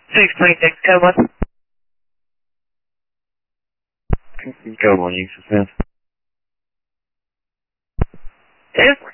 626, code 1. Code 1, use of 2.